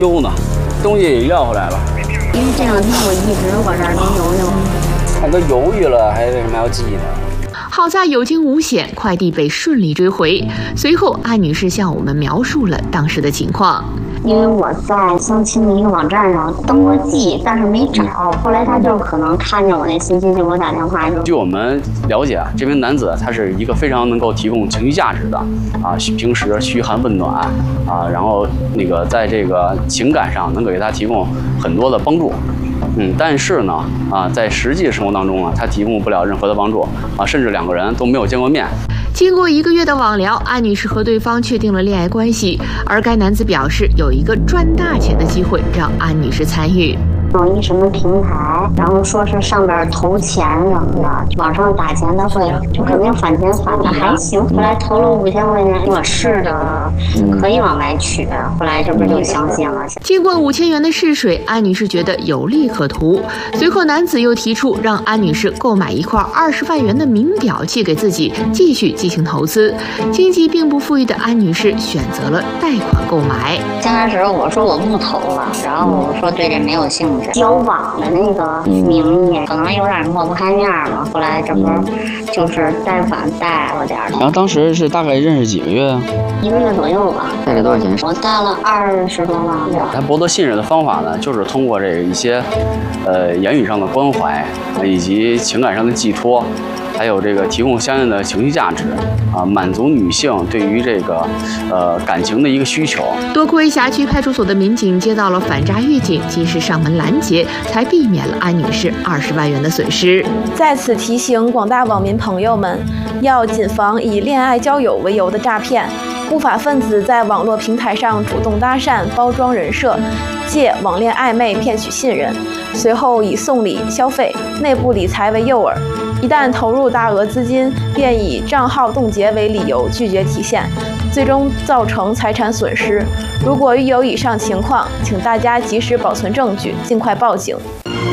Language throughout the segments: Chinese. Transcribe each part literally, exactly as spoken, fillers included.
邮呢，东西也要回来了。 因为这两天我一直搁这儿都犹豫。 他都犹豫了，还为什么要寄呢？ 好在有惊无险，快递被顺利追回。随后，安女士向我们描述了当时的情况。 因为我在相亲的一个网站上登过记，但是没找。后来他就可能看见我那信息，就给我打电话。 据我们了解啊，这名男子他是一个非常能够提供情绪价值的啊，平时嘘寒问暖啊，然后那个在这个情感上能给他提供很多的帮助。嗯，但是呢，啊，在实际生活当中啊，他提供不了任何的帮助啊，甚至两个人都没有见过面。 经过一个月的网聊，安女士和对方确定了恋爱关系，而该男子表示有一个赚大钱的机会让安女士参与。 有一什么平台，然后说是上边投钱什么的，网上打钱他会就肯定返钱返的还行。后来投了五千块钱，我试着可以往外取，后来这不就相信了。 经过五千元的试水，安女士觉得有利可图。随后男子又提出让安女士购买一块二十万元的名表寄给自己，继续进行投资。经济并不富裕的安女士选择了贷款购买。 刚开始我说我不投了，然后我说对这没有兴趣。交往的那个名义可能有点抹不开面了，后来这不就是贷款贷了点。 然后当时是大概认识几个月啊？ 一个月左右吧。 贷了多少钱？ 我贷了二十多万。 他博得信任的方法呢，就是通过这个一些，呃，言语上的关怀，以及情感上的寄托。还有这个提供相应的情绪价值，啊，满足女性对于这个，呃，感情的一个需求。 多亏辖区派出所的民警接到了反诈预警，及时上门拦截，才避免了安女士二十万元的损失。 在此提醒广大网民朋友们，要谨防以恋爱交友为由的诈骗。不法分子在网络平台上主动搭讪、包装人设，借网恋暧昧骗取信任，随后以送礼、消费、内部理财为诱饵。一旦投入大额资金，便以账号冻结为理由拒绝提现，最终造成财产损失。如果遇有以上情况，请大家及时保存证据，尽快报警。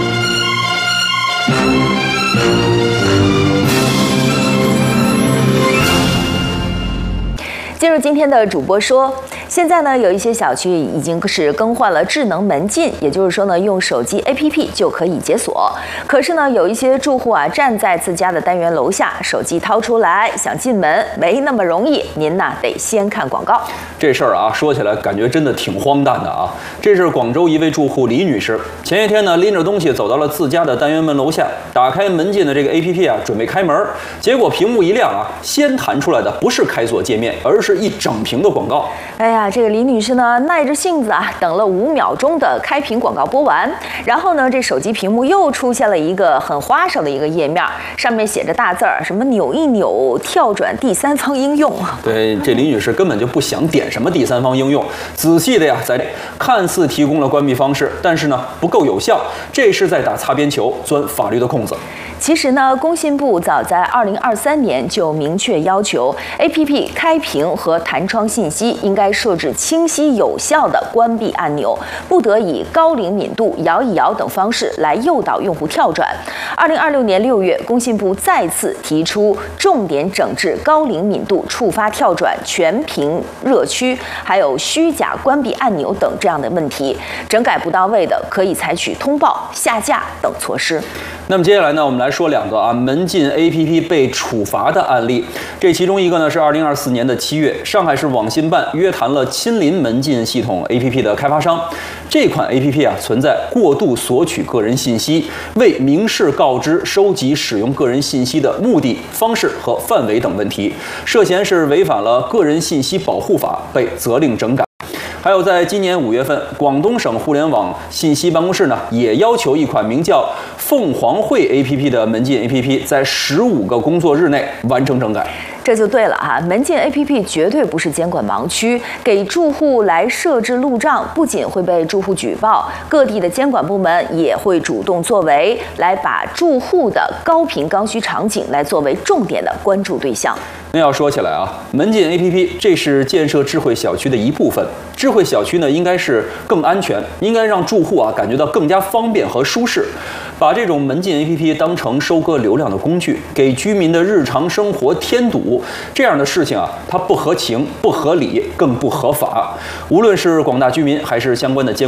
进入今天的主播说，现在呢有一些小区已经是更换了智能门禁，也就是说呢用手机 A P P 就可以解锁。可是呢有一些住户啊站在自家的单元楼下，手机掏出来想进门没那么容易，您呐得先看广告。 这事儿啊说起来感觉真的挺荒诞的啊。这是广州一位住户李女士，前一天呢拎着东西走到了自家的单元门楼下，打开门禁的这个 A P P 啊准备开门，结果屏幕一亮啊，先弹出来的不是开锁界面，而是是一整屏的广告。 哎呀，这个李女士呢，耐着性子啊，等了五秒钟的开屏广告播完，然后呢，这手机屏幕又出现了一个很花哨的一个页面，上面写着大字儿，什么扭一扭，跳转第三方应用。 对，这李女士根本就不想点什么第三方应用，仔细的呀，在看似提供了关闭方式，但是呢，不够有效，这是在打擦边球，钻法律的空子。 其实呢，工信部早在二零二三年就明确要求 A P P 开屏和弹窗信息应该设置清晰有效的关闭按钮，不得以高灵敏度、摇一摇等方式来诱导用户跳转。二零二六年六月，工信部再次提出重点整治高灵敏度触发跳转、全屏热区，还有虚假关闭按钮等这样的问题，整改不到位的，可以采取通报、下架等措施。 那么接下来呢，我们来说两个啊门禁 A P P 被处罚的案例。这其中一个呢是二零二四年的七月，上海市网信办约谈了亲临门禁系统 A P P 的开发商。这款 A P P 啊存在过度索取个人信息，未明示告知收集使用个人信息的目的、方式和范围等问题，涉嫌是违反了个人信息保护法，被责令整改。还有，在今年五月份，广东省互联网信息办公室呢，也要求一款名叫凤凰汇 A P P 的门禁 A P P 在十五个工作日内完成整改。 这就对了哈，门禁 A P P 绝对不是监管盲区，给住户来设置路障，不仅会被住户举报，各地的监管部门也会主动作为，来把住户的高频刚需场景来作为重点的关注对象。 那要说起来啊，门禁 A P P 这是建设智慧小区的一部分。智慧小区呢，应该是更安全，应该让住户啊感觉到更加方便和舒适。 把这种门禁 A P P 当成收割流量的工具，给居民的日常生活添堵，这样的事情啊，它不合情、不合理，更不合法。无论是广大居民还是相关的监